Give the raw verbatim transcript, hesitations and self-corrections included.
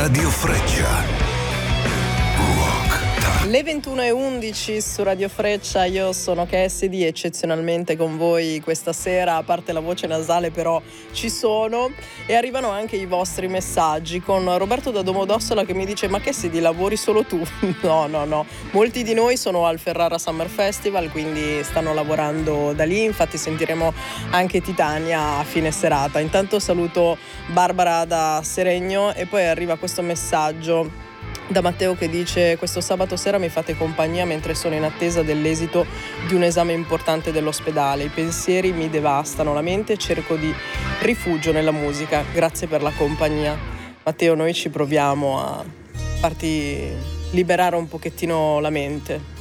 Radio Freccia. Le ventuno e undici su Radio Freccia, io sono Cassidy, eccezionalmente con voi questa sera, a parte la voce nasale però ci sono, e arrivano anche i vostri messaggi con Roberto da Domodossola che mi dice: ma Cassidy, lavori solo tu? No, no, no, molti di noi sono al Ferrara Summer Festival, quindi stanno lavorando da lì, infatti sentiremo anche Titania a fine serata. Intanto saluto Barbara da Seregno e poi arriva questo messaggio da Matteo che dice: questo sabato sera mi fate compagnia mentre sono in attesa dell'esito di un esame importante dell'ospedale, i pensieri mi devastano la mente e cerco di rifugio nella musica, grazie per la compagnia. Matteo, noi ci proviamo a farti liberare un pochettino la mente.